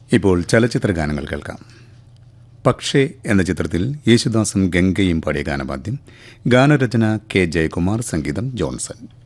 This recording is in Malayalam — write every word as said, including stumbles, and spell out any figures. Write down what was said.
ഇപ്പോൾ ചലച്ചിത്ര ഗാനങ്ങൾ കേൾക്കാം. പക്ഷേ എന്ന ചിത്രത്തിൽ യേശുദാസും ഗംഗയും പാടിയ ഗാനവാദ്യം. ഗാനരചന കെ ജയകുമാർ, സംഗീതം ജോൺസൺ.